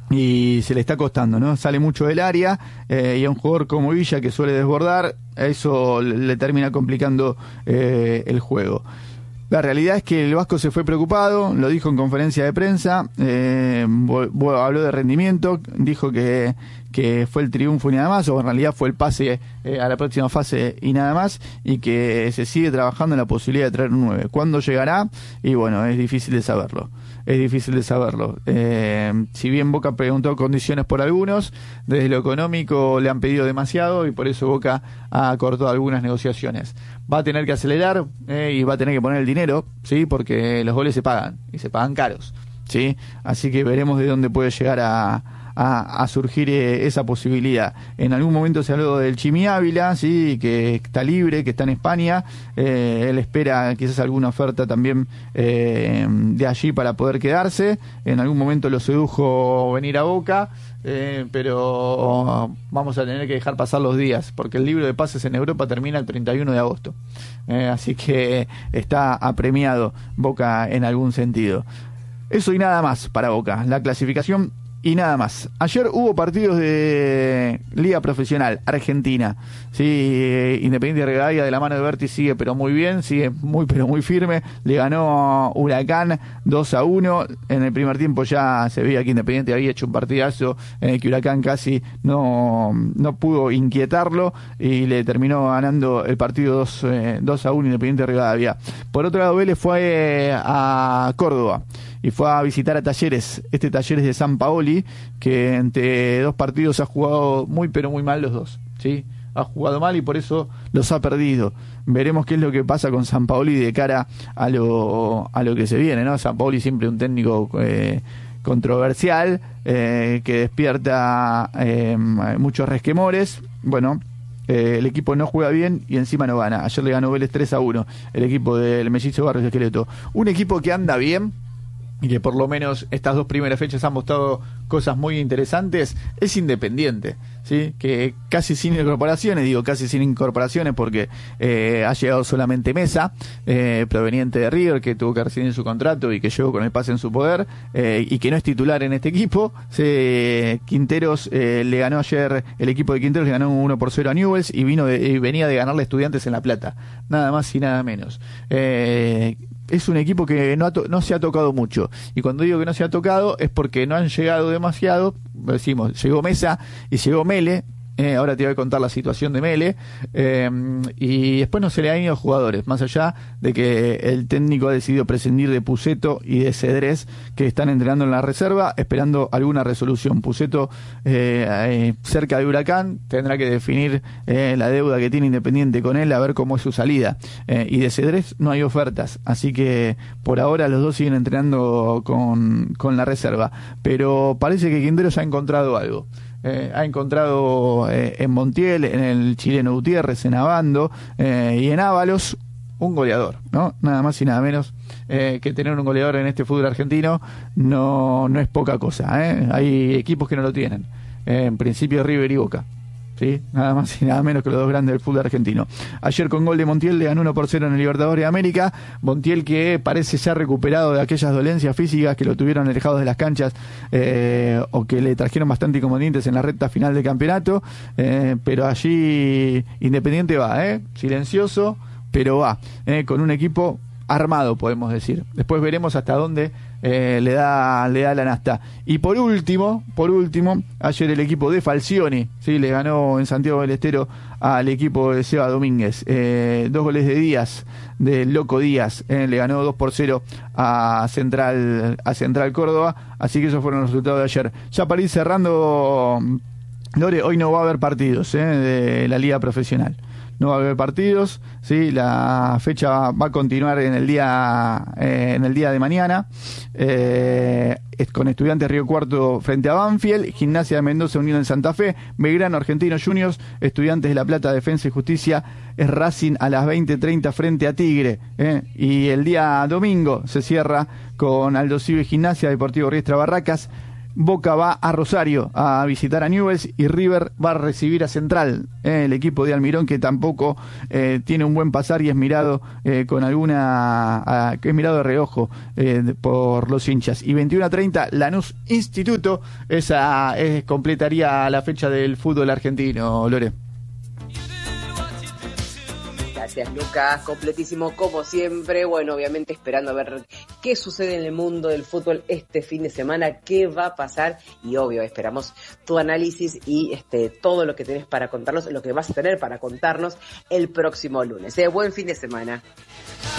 y se le está costando, ¿no? Sale mucho del área, y a un jugador como Villa que suele desbordar, eso le termina complicando el juego. La realidad es que el Vasco se fue preocupado, lo dijo en conferencia de prensa, habló de rendimiento, dijo que fue el triunfo y nada más, o en realidad fue el pase a la próxima fase y nada más, y que se sigue trabajando en la posibilidad de traer un 9. ¿Cuándo llegará? Y bueno, es difícil de saberlo. Si bien Boca preguntó condiciones por algunos, desde lo económico le han pedido demasiado y por eso Boca ha cortado algunas negociaciones. Va a tener que acelerar y va a tener que poner el dinero, ¿sí? Porque los goles se pagan y se pagan caros, ¿sí? Así que veremos de dónde puede llegar a surgir esa posibilidad. En algún momento se habló del Chimi Ávila, sí, que está libre, que está en España. Él espera quizás alguna oferta también de allí para poder quedarse. En algún momento lo sedujo venir a Boca, pero vamos a tener que dejar pasar los días, porque el libro de pases en Europa termina el 31 de agosto. Así que está apremiado Boca en algún sentido. Eso y nada más para Boca. La clasificación y nada más. Ayer hubo partidos de Liga Profesional Argentina, sí, Independiente Rivadavia de la mano de Berti sigue pero muy bien, sigue muy pero muy firme, le ganó Huracán 2-1, en el primer tiempo ya se veía que Independiente había hecho un partidazo en el que Huracán casi no pudo inquietarlo y le terminó ganando el partido 2-1 Independiente Rivadavia. Por otro lado, Vélez fue a Córdoba y fue a visitar a Talleres, Talleres de San Paoli, que entre dos partidos ha jugado muy pero muy mal los dos, ¿sí? Ha jugado mal y por eso los ha perdido. Veremos qué es lo que pasa con San Paoli de cara a lo que se viene, ¿no? San Paoli siempre un técnico controversial, que despierta muchos resquemores. Bueno, el equipo no juega bien y encima no gana. Ayer le ganó Vélez 3-1, el equipo del Mellizo Barrios Esqueleto. Un equipo que anda bien y que por lo menos estas dos primeras fechas han mostrado cosas muy interesantes, es Independiente, ¿sí? Que casi sin incorporaciones, digo casi sin incorporaciones porque ha llegado solamente Mesa, proveniente de River, que tuvo que rescindir su contrato y que llegó con el pase en su poder, y que no es titular en este equipo. Quinteros le ganó ayer, el equipo de Quinteros le ganó 1-0 a Newell's y venía de ganarle a Estudiantes en La Plata, nada más y nada menos. Es un equipo que no se ha tocado mucho, y cuando digo que no se ha tocado es porque no han llegado demasiado. Decimos, llegó Mesa y llegó Mele, ahora te voy a contar la situación de Mele, y después no se le han ido jugadores, más allá de que el técnico ha decidido prescindir de Pusetto y de Cedrés, que están entrenando en la reserva esperando alguna resolución. Pusetto cerca de Huracán, tendrá que definir la deuda que tiene Independiente con él, a ver cómo es su salida, y de Cedrés no hay ofertas, así que por ahora los dos siguen entrenando con la reserva, pero parece que Quinteros ha encontrado algo. Ha encontrado en Montiel, en el chileno Gutiérrez, en Abando y en Ábalos un goleador, ¿no? Nada más y nada menos que tener un goleador en este fútbol argentino no es poca cosa, Hay equipos que no lo tienen, en principio River y Boca, ¿sí? Nada más y nada menos que los dos grandes del fútbol argentino. Ayer con gol de Montiel le ganó 1-0 en el Libertadores de América. Montiel, que parece ya recuperado de aquellas dolencias físicas que lo tuvieron alejados de las canchas, o que le trajeron bastante inconvenientes en la recta final del campeonato, pero allí Independiente va, silencioso, pero va, con un equipo armado, podemos decir. Después veremos hasta dónde le da la nasta. Y por último, ayer el equipo de Falcioni, ¿sí? Le ganó en Santiago del Estero al equipo de Seba Domínguez. 2 goles de Díaz, de Loco Díaz, le ganó 2-0 a Central Córdoba. Así que esos fueron los resultados de ayer. Ya para ir cerrando, Lore, hoy no va a haber partidos de la Liga Profesional. No va a haber partidos, ¿sí? La fecha va a continuar en el día de mañana, con Estudiantes Río Cuarto frente a Banfield, Gimnasia de Mendoza Unión en Santa Fe, Belgrano Argentinos Juniors, Estudiantes de La Plata Defensa y Justicia, es Racing a las 20:30 frente a Tigre, y el día domingo se cierra con Aldo Civi Gimnasia, Deportivo Riestra Barracas, Boca va a Rosario a visitar a Newell's y River va a recibir a Central, el equipo de Almirón, que tampoco tiene un buen pasar y es mirado con es mirado de reojo por los hinchas. Y 21:30 Lanús Instituto, esa completaría la fecha del fútbol argentino, Lore. Gracias, Lucas, completísimo como siempre. Bueno, obviamente esperando a ver qué sucede en el mundo del fútbol este fin de semana, qué va a pasar, y obvio, esperamos tu análisis y todo lo que tenés para contarnos, lo que vas a tener para contarnos el próximo lunes. Buen fin de semana.